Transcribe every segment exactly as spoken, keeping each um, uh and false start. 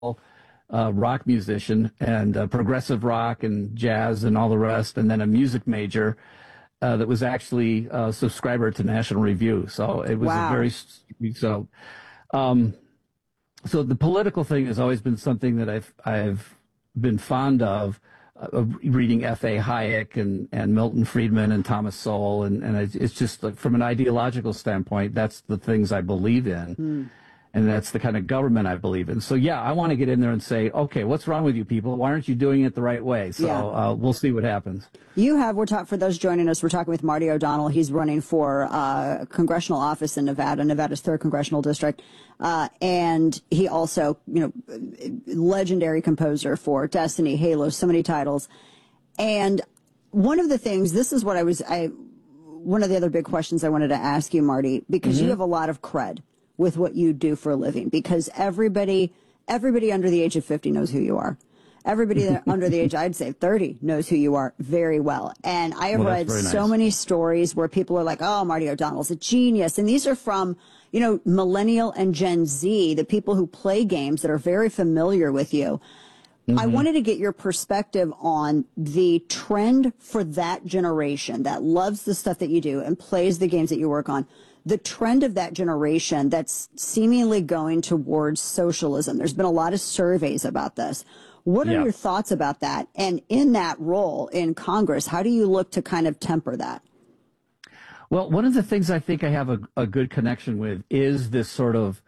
uh, rock musician and uh, progressive rock and jazz and all the rest, and then a music major uh, that was actually a subscriber to National Review. So it was wow. a very so. Um, so the political thing has always been something that I've I've been fond of. Uh, reading F A Hayek and, and Milton Friedman and Thomas Sowell, and, and it's just like, from an ideological standpoint, that's the things I believe in, mm. and that's the kind of government I believe in. So yeah, I want to get in there and say, okay, what's wrong with you people? Why aren't you doing it the right way? So yeah. uh, we'll see what happens. You have, we're talking, for those joining us, we're talking with Marty O'Donnell. He's running for uh, congressional office in Nevada, Nevada's third congressional district. Uh, and he also, you know, legendary composer for Destiny, Halo, so many titles. And one of the things, this is what I was, I, one of the other big questions I wanted to ask you, Marty, because mm-hmm. you have a lot of cred with what you do for a living, because everybody, everybody under the age of fifty knows who you are. Everybody that under the age, I'd say thirty, knows who you are very well. And I have well, read nice. so many stories where people are like, oh, Marty O'Donnell's a genius. And these are from, you know, millennial and Gen Z, the people who play games that are very familiar with you. Mm-hmm. I wanted to get your perspective on the trend for that generation that loves the stuff that you do and plays the games that you work on. The trend of that generation that's seemingly going towards socialism. There's been a lot of surveys about this. What are yeah. your thoughts about that? And in that role in Congress, how do you look to kind of temper that? Well, one of the things I think I have a, a good connection with is this sort of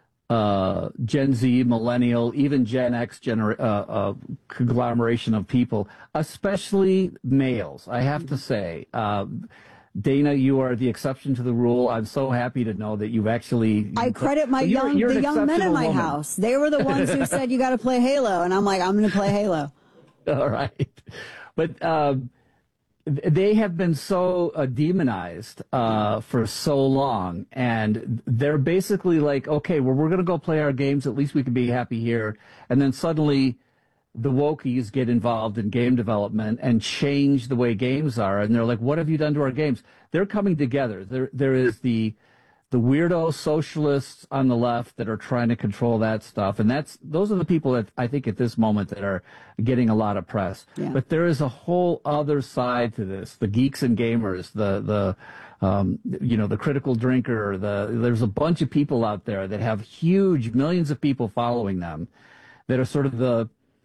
uh, Gen Z, millennial, even Gen X gener- uh, uh, conglomeration of people, especially males, I have to say. Uh, Dana, you are the exception to the rule. I'm so happy to know that you've actually. I credit my you're, young, you're the young men in my woman. house. They were the ones who said you got to play Halo, and I'm like, I'm going to play Halo. All right, but um, they have been so uh, demonized uh, for so long, and they're basically like, okay, well, we're going to go play our games. At least we can be happy here, and then suddenly the wokies get involved in game development and change the way games are. And they're like, what have you done to our games? They're coming together. There, there is the, the weirdo socialists on the left that are trying to control that stuff. And that's, those are the people that I think at this moment that are getting a lot of press. Yeah. But there is a whole other side to this. The geeks and gamers, the, the, um, you know, the critical drinker, the, there's a bunch of people out there that have huge millions of people following them that are sort of the,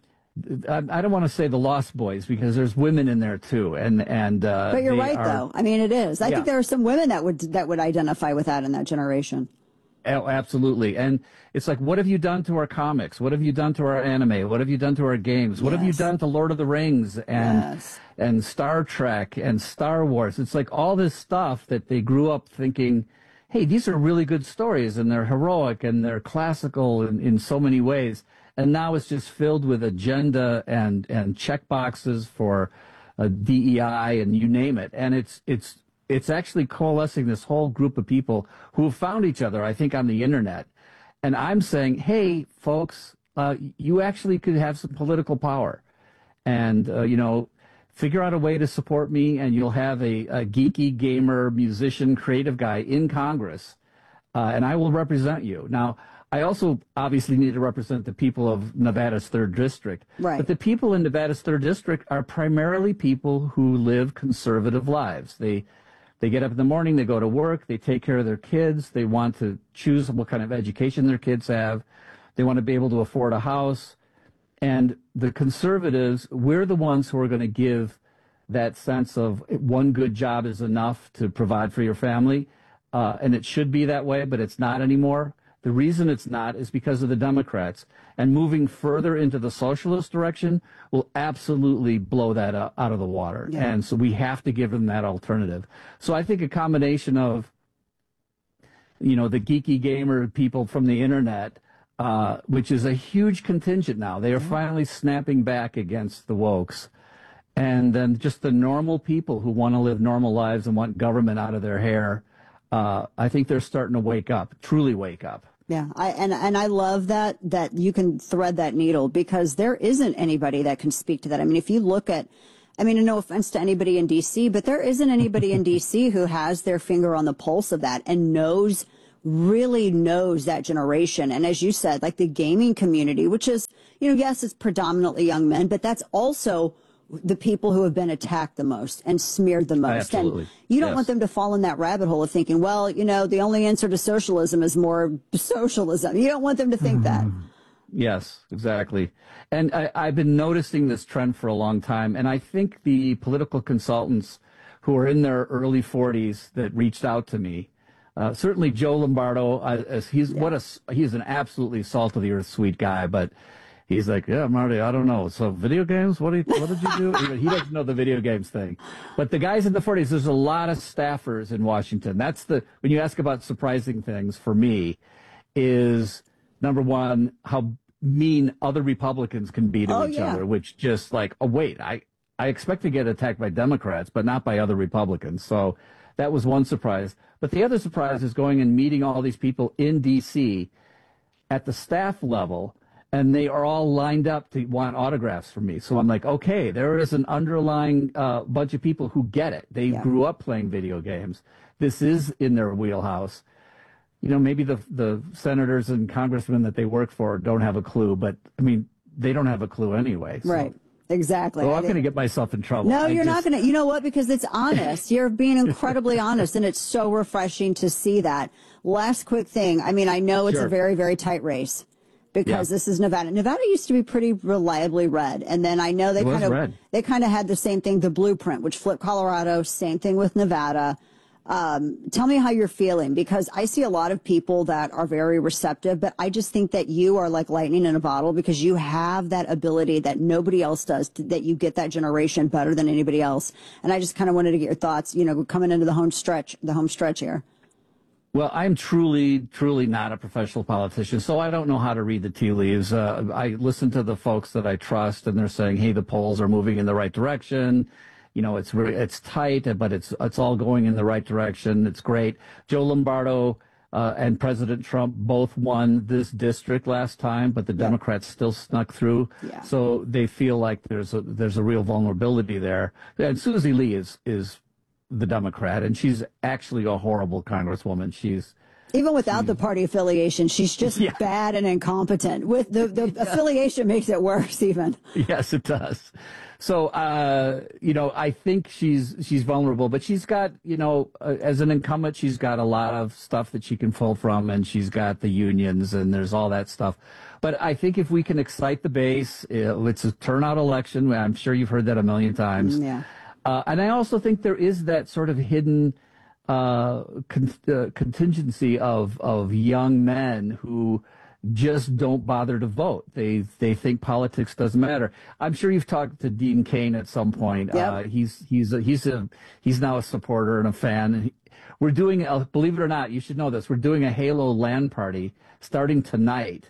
I don't want to say the Lost Boys because there's women in there too, and and. Uh, but you're right, are, though. I mean, it is. I yeah. think there are some women that would that would identify with that in that generation. Oh, absolutely, and it's like, what have you done to our comics? What have you done to our anime? What have you done to our games? What yes. have you done to Lord of the Rings and yes. and Star Trek and Star Wars? It's like all this stuff that they grew up thinking, hey, these are really good stories, and they're heroic and they're classical in, in so many ways. And now it's just filled with agenda and, and check boxes for uh, D E I and you name it. And it's, it's, it's actually coalescing this whole group of people who have found each other, I think, on the internet. And I'm saying, hey, folks, uh, you actually could have some political power. And, uh, you know, figure out a way to support me, and you'll have a, a geeky gamer, musician, creative guy in Congress, uh, and I will represent you. Now, I also obviously need to represent the people of Nevada's third district. Right. But the people in Nevada's third district are primarily people who live conservative lives. They they get up in the morning, they go to work, they take care of their kids, they want to choose what kind of education their kids have, they want to be able to afford a house. And the conservatives, we're the ones who are going to give that sense of one good job is enough to provide for your family. Uh, and it should be that way, but it's not anymore. The reason it's not is because of the Democrats. And moving further into the socialist direction will absolutely blow that out of the water. Yeah. And so we have to give them that alternative. So I think a combination of, you know, the geeky gamer people from the internet, uh, which is a huge contingent now. They are finally snapping back against the wokes. And then just the normal people who want to live normal lives and want government out of their hair. Uh, I think they're starting to wake up, truly wake up. Yeah, I, and and I love that that you can thread that needle, because there isn't anybody that can speak to that. I mean, if you look at, I mean, no offense to anybody in D C, but there isn't anybody in D C who has their finger on the pulse of that and knows really knows that generation. And as you said, like the gaming community, which is, you know, yes, it's predominantly young men, but that's also the people who have been attacked the most and smeared the most. Absolutely. And you don't Yes. want them to fall in that rabbit hole of thinking, well, you know, the only answer to socialism is more socialism. You don't want them to think that. Yes, exactly. And I, I've been noticing this trend for a long time. And I think the political consultants who are in their early forties that reached out to me, uh, certainly Joe Lombardo, uh, as he's Yeah. what a he's an absolutely salt of the earth sweet guy, but he's like, yeah, Marty, I don't know. So video games, what, do you, what did you do? He he doesn't know the video games thing. But the guys in the forties, there's a lot of staffers in Washington. That's the, when you ask about surprising things for me, is number one, how mean other Republicans can be to Oh, each yeah. other, which just like, oh, wait, I, I expect to get attacked by Democrats, but not by other Republicans. So that was one surprise. But the other surprise is going and meeting all these people in D C at the staff level, and they are all lined up to want autographs from me. So I'm like, okay, there is an underlying uh, bunch of people who get it. They Yeah. grew up playing video games. This is in their wheelhouse. You know, maybe the the senators and congressmen that they work for don't have a clue, but I mean, they don't have a clue anyway. So. Right. Exactly. So I I'm think- going to get myself in trouble. No, I you're not just- going to. You know what? Because it's honest. You're being incredibly honest, and it's so refreshing to see that. Last quick thing. I mean, I know it's Sure. a very, very tight race because Yeah. this is Nevada. Nevada used to be pretty reliably red, and then I know they It was kind of red. they kind of had the same thing, the blueprint, which flipped Colorado. Same thing with Nevada. Um, tell me how you're feeling, because I see a lot of people that are very receptive, but I just think that you are like lightning in a bottle because you have that ability that nobody else does, to, that you get that generation better than anybody else. And I just kind of wanted to get your thoughts, you know, coming into the home stretch, the home stretch here. Well, I'm truly, truly not a professional politician, so I don't know how to read the tea leaves. Uh, I listen to the folks that I trust, and they're saying, hey, the polls are moving in the right direction. You know, it's really, it's tight, but it's it's all going in the right direction. It's great. Joe Lombardo uh, and President Trump both won this district last time, but the Democrats still snuck through. Yeah. So they feel like there's a there's a real vulnerability there. And Susie Lee is is the Democrat, and she's actually a horrible congresswoman. She's Even without the party affiliation, she's just Yeah. bad and incompetent. With the, the affiliation makes it worse even. Yes, it does. So, uh, you know, I think she's she's vulnerable, but she's got, you know, uh, as an incumbent, she's got a lot of stuff that she can pull from, and she's got the unions, and there's all that stuff. But I think if we can excite the base, uh, it's a turnout election. I'm sure you've heard that a million times. Yeah. Uh, and I also think there is that sort of hidden uh, con- uh, contingency of of young men who just don't bother to vote. They they think politics doesn't matter. I'm sure you've talked to Dean Cain at some point. Yep. Uh, he's he's a, he's a he's now a supporter and a fan. And he, we're doing, a, believe it or not, you should know this. We're doing a Halo LAN party starting tonight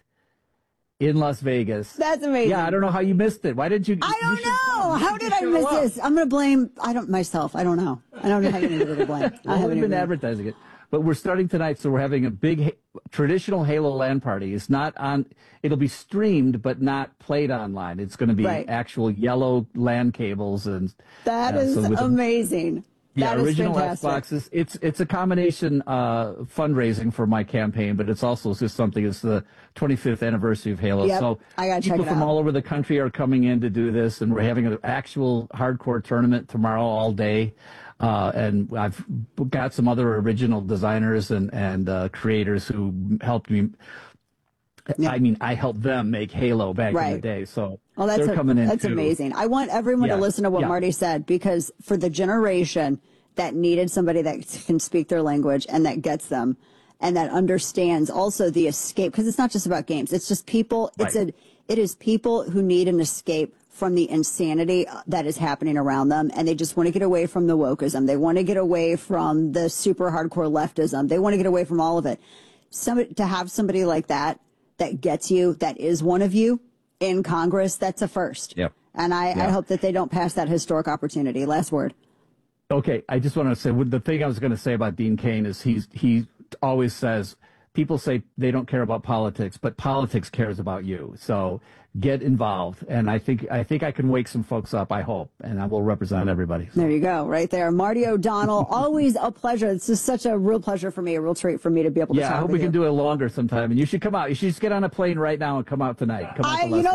in Las Vegas. That's amazing. Yeah, I don't know how you missed it. Why did you? I you don't should know. come. You How should did I show miss up. this? I'm going to blame, I don't, myself. I don't know. I don't have anybody to blame. I Well, haven't we've been even- advertising it, but we're starting tonight, so we're having a big ha- traditional Halo LAN party. It's not on; it'll be streamed, but not played online. It's going to be Right. actual yellow LAN cables, and That uh, is so with the- amazing. yeah, That is original fantastic. Xboxes. It's it's a combination uh, fundraising for my campaign, but it's also just something. It's the twenty-fifth anniversary of Halo, Yep, so I gotta check people it from out. all over the country are coming in to do this, and we're having an actual hardcore tournament tomorrow all day. Uh, and I've got some other original designers and and uh, creators who helped me. Yeah. I mean, I helped them make Halo back in Right. the day, so Well, that's they're a- coming in. That's too. amazing. I want everyone Yeah, to listen to what yeah. Marty said, because for the generation that needed somebody that can speak their language and that gets them and that understands also the escape, because it's not just about games. It's just people. It's Right. a. It is people who need an escape from the insanity that is happening around them, and they just want to get away from the wokeism. They want to get away from the super hardcore leftism. They want to get away from all of it. Somebody, to have somebody like that that gets you, that is one of you in Congress, that's a first. Yep. And I, I Yeah. hope that they don't pass that historic opportunity. Last word. Okay, I just want to say the thing I was going to say about Dean Cain is he's he always says people say they don't care about politics, but politics cares about you. So get involved. And I think I think I can wake some folks up, I hope, and I will represent everybody. So. There you go, right there. Marty O'Donnell, always a pleasure. It's just such a real pleasure for me, a real treat for me to be able to yeah, talk I hope with we you. can do it longer sometime. And you should come out. You should just get on a plane right now and come out tonight. Come out I, to you know,